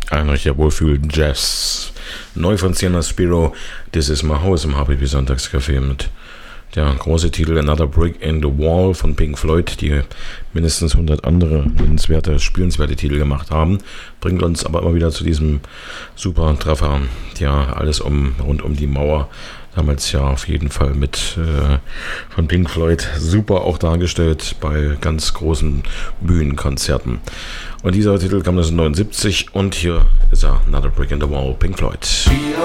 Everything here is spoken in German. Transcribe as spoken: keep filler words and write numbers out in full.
Ein richtiger Wohlfühl-Jazz. Neu von Sienna Spiro, This Is My House im H P P Sonntagscafé mit der große Titel Another Brick in the Wall von Pink Floyd, die mindestens hundert andere nennenswerte, spielenswerte Titel gemacht haben. Bringt uns aber immer wieder zu diesem super Treffer. Ja, alles um rund um die Mauer. Damals ja auf jeden Fall mit äh, von Pink Floyd super auch dargestellt bei ganz großen Bühnenkonzerten. Und dieser Titel kam neunzehnhundertneunundsiebzig und hier ist er, Another Brick in the Wall, Pink Floyd.